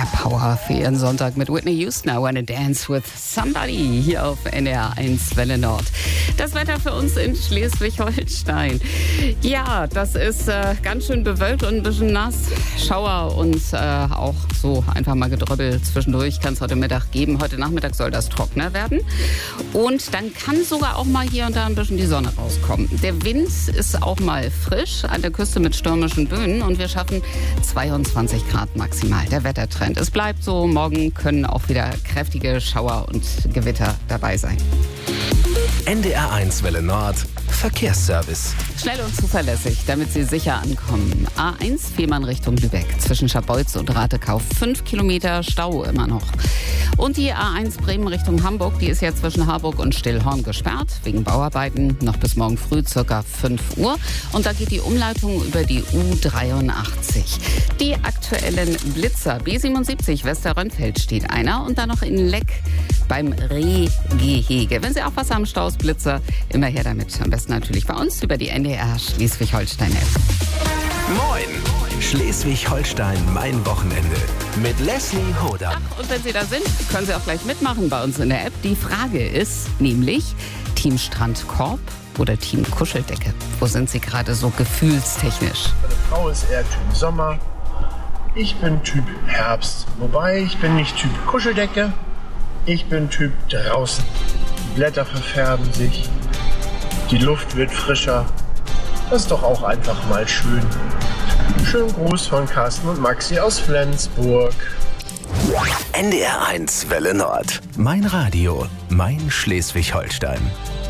mehr Power für Ihren Sonntag mit Whitney Houston. I Wanna Dance with Somebody hier auf NDR 1 Welle Nord. Das Wetter für uns in Schleswig-Holstein. Ja, das ist ganz schön bewölkt und ein bisschen nass. Schauer und auch so einfach mal Gedröbbel zwischendurch kann es heute Mittag geben. Heute Nachmittag soll das trockener werden. Und dann kann sogar auch mal hier und da ein bisschen die Sonne rauskommen. Der Wind ist auch mal frisch an der Küste mit stürmischen Böen und wir schaffen 22 Grad maximal. Der Wettertrend. Es bleibt so. Morgen können auch wieder kräftige Schauer und Gewitter dabei sein. NDR 1 Welle Nord Verkehrsservice. Schnell und zuverlässig, damit Sie sicher ankommen. A1 Fehmarn Richtung Lübeck. Zwischen Scharbeutz und Ratekau 5 Kilometer Stau immer noch. Und die A1 Bremen Richtung Hamburg, die ist ja zwischen Harburg und Stillhorn gesperrt. Wegen Bauarbeiten noch bis morgen früh ca. 5 Uhr. Und da geht die Umleitung über die U83. Die aktuellen Blitzer. B77 Westerrönfeld steht einer. Und dann noch in Leck beim Rehgehege. Wenn Sie auch was haben, Stausblitzer, immer her damit. Am besten natürlich bei uns über die NDR Schleswig-Holstein-App. Moin! Schleswig-Holstein, mein Wochenende. Mit Leslie Hodam. Ach, und wenn Sie da sind, können Sie auch gleich mitmachen bei uns in der App. Die Frage ist nämlich, Team Strandkorb oder Team Kuscheldecke? Wo sind Sie gerade so gefühlstechnisch? Meine Frau ist eher Typ Sommer. Ich bin Typ Herbst. Wobei, ich bin nicht Typ Kuscheldecke. Ich bin Typ draußen. Die Blätter verfärben sich. Die Luft wird frischer. Das ist doch auch einfach mal schön. Schönen Gruß von Carsten und Maxi aus Flensburg. NDR 1 Welle Nord. Mein Radio, mein Schleswig-Holstein.